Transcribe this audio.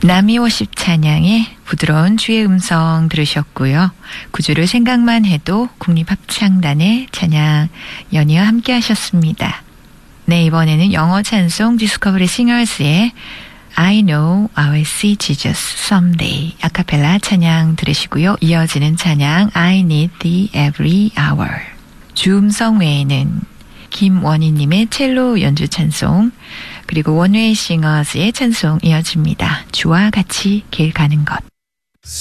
남이워십 찬양의 부드러운 주의 음성 들으셨고요. 구주를 생각만 해도 국립합창단의 찬양 연이어 함께 하셨습니다. 네, 이번에는 영어 찬송 디스커버리 싱어스의 I know I will see Jesus someday 아카펠라 찬양 들으시고요. 이어지는 찬양 I need thee every hour. 주음성 외에는 김원희님의 첼로 연주 찬송 그리고 원웨이 싱어스의 찬송 이어집니다. 주와 같이 길 가는 것.